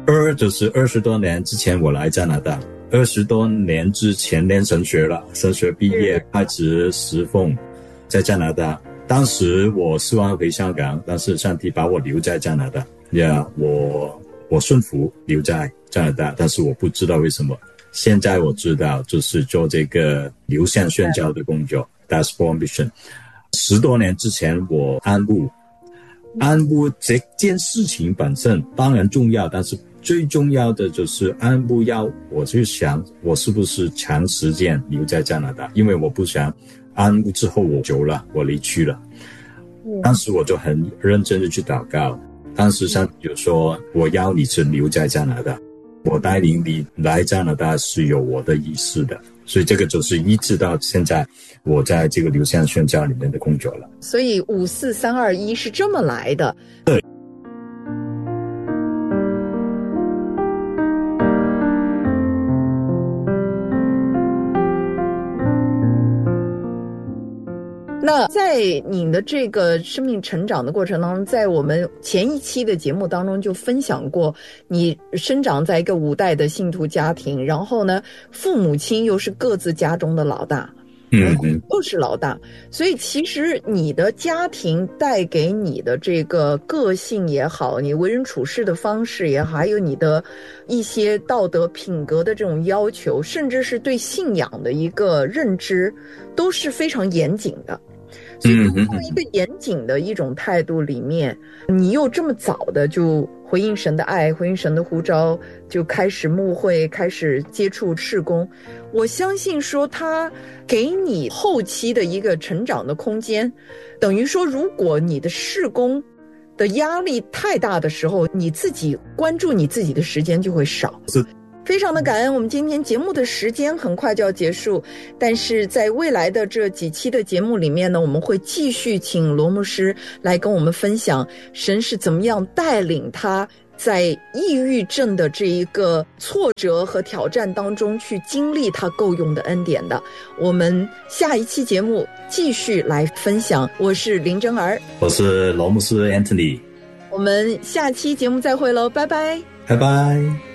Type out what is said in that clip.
就是20多年之前我来加拿大，20多年之前念神学了，神学毕业开始侍奉在加拿大。当时我希望回香港，但是上帝把我留在加拿大。我顺服留在加拿大，但是我不知道为什么。现在我知道，就是做这个流向宣教的工作 Diaspora Mission。10多年之前我安步这件事情本身当然重要，但是最重要的就是安步我就想我是不是长时间留在加拿大，因为我不想安步之后我走了，我离去了。当时我就很认真的去祷告，当时上帝就说我要你是留在加拿大，我带领你来加拿大是有我的意思的，所以这个就是一直到现在我在这个流向宣教里面的工作了。 所以54321是这么来的。 对。 那在你的这个生命成长的过程当中，在我们前一期的节目当中就分享过，你生长在一个5代的信徒家庭，然后呢，父母亲又是各自家中的老大，又是老大，所以其实你的家庭带给你的这个个性也好，你为人处事的方式也好，还有你的一些道德品格的这种要求，甚至是对信仰的一个认知，都是非常严谨的。所以这样一个严谨的一种态度里面，你又这么早的就回应神的爱，回应神的呼召，就开始牧会，开始接触事工。我相信说他给你后期的一个成长的空间，等于说如果你的事工的压力太大的时候，你自己关注你自己的时间就会少。非常的感恩，我们今天节目的时间很快就要结束，但是在未来的这几期的节目里面呢，我们会继续请罗牧师来跟我们分享神是怎么样带领他在抑郁症的这一个挫折和挑战当中去经历他够用的恩典的。我们下一期节目继续来分享。我是林真儿， 我是罗牧师 Anthony， 我们下期节目再会喽，拜拜， 拜拜。